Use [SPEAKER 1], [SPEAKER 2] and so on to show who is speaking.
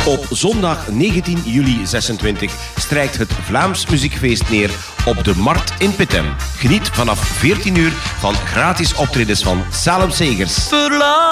[SPEAKER 1] Op zondag 19 juli 26 strijkt het Vlaams Muziekfeest neer op de Markt in Pittem. Geniet vanaf 14 uur van gratis optredens van Salem Segers.